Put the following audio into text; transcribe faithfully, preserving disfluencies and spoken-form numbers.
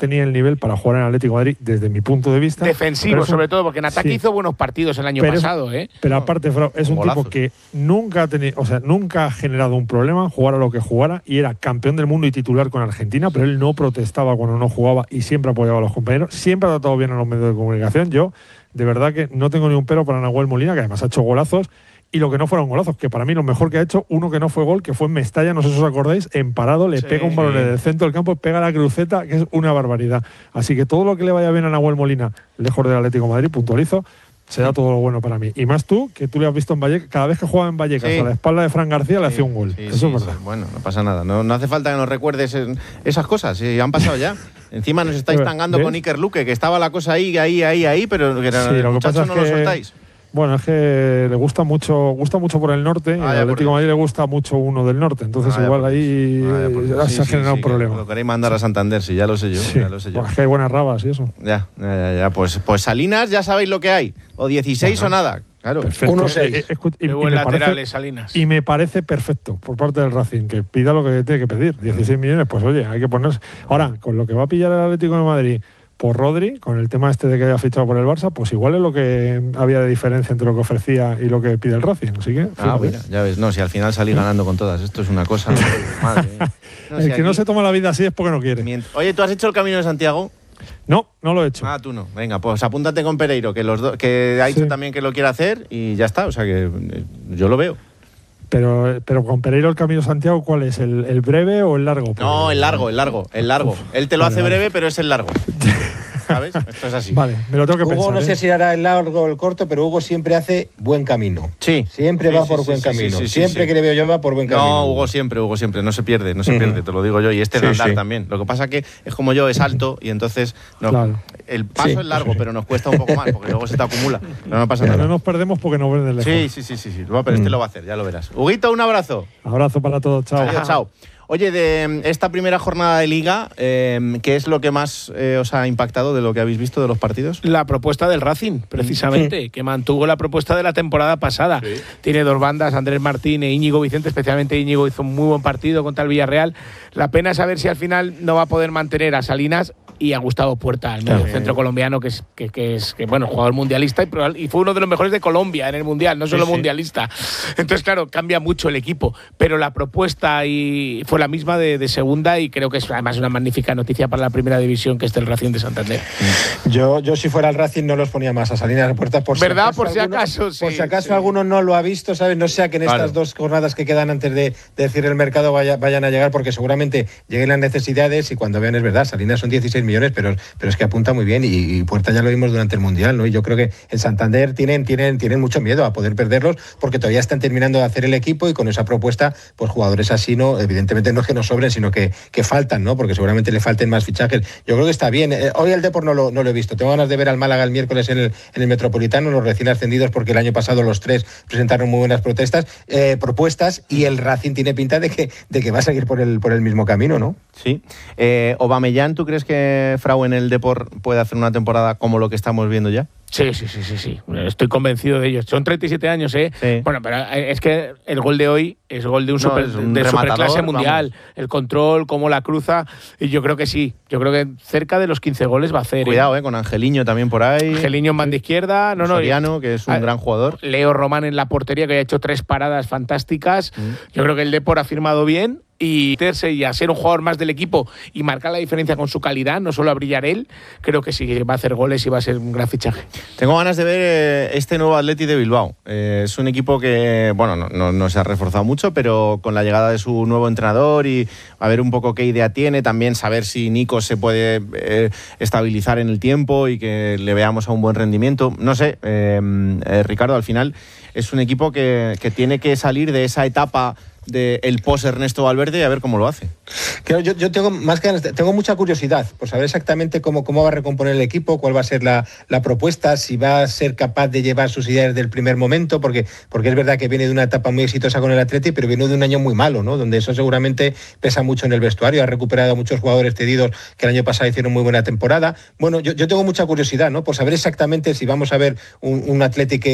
tenía el nivel para jugar en Atlético de Madrid desde mi punto de vista. Defensivo, sobre todo, porque en ataque sí. hizo buenos partidos el año pero pasado. Es, ¿eh? Pero aparte, Frau, es un golazos. tipo que nunca ha tenido, o sea, nunca ha generado un problema, jugara lo que jugara, y era campeón del mundo y titular con Argentina, pero él no protestaba cuando no jugaba y siempre apoyaba a los compañeros, siempre ha tratado bien a los medios de comunicación. Yo, de verdad que no tengo ni un pero para Nahuel Molina, que además ha hecho golazos. Y lo que no fueron golazos, que para mí lo mejor que ha hecho, uno que no fue gol, que fue en Mestalla, no sé si os acordáis, en parado, le sí. pega un balón en el centro del campo, pega la cruceta, que es una barbaridad. Así que todo lo que le vaya bien a Nahuel Molina, lejos del Atlético de Madrid, puntualizo, será todo lo bueno para mí. Y más tú, que tú le has visto en Vallecas, cada vez que juega en Vallecas, sí. a la espalda de Fran García, le sí. hacía un gol. Sí, Eso sí, es verdad. Sí. Bueno, no pasa nada. No, no hace falta que nos recuerdes esas cosas, sí, han pasado ya. Encima nos estáis tangando ¿ves? con Iker Luque, que estaba la cosa ahí, ahí, ahí, ahí, pero que sí, el lo muchacho que no es lo que... soltáis. Bueno, es que le gusta mucho, gusta mucho por el norte, ah, y al Atlético de Madrid le gusta mucho uno del norte, entonces ah, igual ahí ah, se sí, ha generado sí, un sí, problema. Lo queréis mandar a Santander, sí, ya lo sé yo. Sí. Ya lo sé yo. Pues es que hay buenas rabas y eso. Ya, ya, ya, ya. Pues, pues Salinas ya sabéis lo que hay, o dieciséis bueno, o nada. Claro. uno seis. Eh, eh, y, y, y laterales, Salinas. Y me parece perfecto por parte del Racing, que pida lo que tiene que pedir. dieciséis millones, pues oye, hay que ponerse. Ahora, con lo que va a pillar el Atlético de Madrid por Rodri, con el tema este de que haya fichado por el Barça, pues igual es lo que había de diferencia entre lo que ofrecía y lo que pide el Racing. Así que, ah, mira, ya ves, no, si al final salí ganando con todas, esto es una cosa. Madre mía. No, el si que aquí... no se toma la vida así es porque no quiere. Mient... Oye, ¿tú has hecho el Camino de Santiago? No, no lo he hecho. Ah, tú no. Venga, pues apúntate con Pereiro, que los do... que ha dicho sí. también que lo quiere hacer y ya está. O sea que yo lo veo. Pero, pero con Pereiro el Camino de Santiago, ¿cuál es? ¿El, el breve o el largo? No, el largo, el largo, el largo. Uf, Él te lo vale, hace breve, vale. pero es el largo. ¿Sabes? Esto es así. Vale, me lo tengo que Hugo, pensar. no sé ¿eh? si hará el largo o el corto, pero Hugo siempre hace buen camino. Sí. Siempre sí, va sí, por sí, buen sí, camino. Sí, sí, siempre sí. que le veo yo va por buen camino. No, Hugo siempre, Hugo siempre. No se pierde, no se uh-huh. pierde, te lo digo yo. Y este sí, andar sí. también. Lo que pasa que es como yo, es alto y entonces no, claro. el paso sí, es largo, sí. pero nos cuesta un poco más porque luego se te acumula. Pero no pasa pero nada. No nos perdemos porque nos ven de lejos. Sí, sí, sí, sí, sí. Pero este mm. lo va a hacer, ya lo verás. Huguito, un abrazo. Abrazo para todos, chao. Adiós, chao. Oye, de esta primera jornada de Liga, eh, ¿qué es lo que más eh, os ha impactado de lo que habéis visto de los partidos? La propuesta del Racing, precisamente, sí. que mantuvo la propuesta de la temporada pasada. Sí. Tiene dos bandas, Andrés Martín e Íñigo Vicente, especialmente Íñigo hizo un muy buen partido contra el Villarreal. La pena es saber si al final no va a poder mantener a Salinas y a Gustavo Puerta, el medio centro colombiano, que es, que, que es que, bueno, jugador mundialista y, y fue uno de los mejores de Colombia en el Mundial, no solo sí, sí. mundialista. Entonces, claro, cambia mucho el equipo, pero la propuesta y fue la misma de, de segunda y creo que es además una magnífica noticia para la primera división, que es el Racing de Santander. Yo, yo si fuera el Racing no los ponía más a Salinas de Puerta por ¿verdad? Si por si alguno, acaso, sí. Por si acaso sí. alguno no lo ha visto, ¿sabes? No sea que en claro. estas dos jornadas que quedan antes de, de decir el mercado vaya, vayan a llegar, porque seguramente lleguen las necesidades y cuando vean es verdad, Salinas son dieciséis millones, pero, pero es que apunta muy bien y, y Puerta ya lo vimos durante el Mundial, ¿no? Y yo creo que en Santander tienen, tienen, tienen mucho miedo a poder perderlos porque todavía están terminando de hacer el equipo y con esa propuesta, pues jugadores así, no, evidentemente no es que no sobren, sino que, que faltan, ¿no? Porque seguramente le falten más fichajes. Yo creo que está bien. Eh, hoy el Depor no lo, no lo he visto. Tengo ganas de ver al Málaga el miércoles en el, en el Metropolitano, los recién ascendidos, porque el año pasado los tres presentaron muy buenas protestas, eh, propuestas y el Racing tiene pinta de que, de que va a seguir por el, por el mismo camino, ¿no? Sí. Eh, Aubameyang, ¿tú crees que Frau en el Depor puede hacer una temporada como lo que estamos viendo ya? Sí, sí, sí, sí, sí. Estoy convencido de ello. Son treinta y siete años, ¿eh? Sí. Bueno, pero es que el gol de hoy es gol de un, no, super, un de superclase mundial. Vamos. El control, cómo la cruza. Y yo creo que sí. Yo creo que cerca de los quince goles va a hacer. Cuidado, ¿eh? eh con Angeliño también por ahí. Angeliño en banda izquierda. No, no. Soriano, que es un a, gran jugador. Leo Román en la portería, que ha hecho tres paradas fantásticas. Mm. Yo creo que el Depor ha firmado bien. Y meterse y a ser un jugador más del equipo y marcar la diferencia con su calidad, no solo a brillar él, creo que sí va a hacer goles y va a ser un gran fichaje. Tengo ganas de ver este nuevo Athletic de Bilbao. Eh, es un equipo que, bueno, no, no, no se ha reforzado mucho, pero con la llegada de su nuevo entrenador y a ver un poco qué idea tiene, también saber si Nico se puede eh, estabilizar en el tiempo y que le veamos a un buen rendimiento. No sé, eh, eh, Ricardo, al final es un equipo que, que tiene que salir de esa etapa del post Ernesto Valverde y a ver cómo lo hace. Claro, yo, yo tengo más que tengo mucha curiosidad por saber exactamente cómo, cómo va a recomponer el equipo, cuál va a ser la, la propuesta, si va a ser capaz de llevar sus ideas del primer momento, porque, porque es verdad que viene de una etapa muy exitosa con el Athletic, pero viene de un año muy malo, ¿no? Donde eso seguramente pesa mucho en el vestuario, ha recuperado a muchos jugadores cedidos que el año pasado hicieron muy buena temporada. Bueno, yo, yo tengo mucha curiosidad, ¿no? Por saber exactamente si vamos a ver un, un Athletic que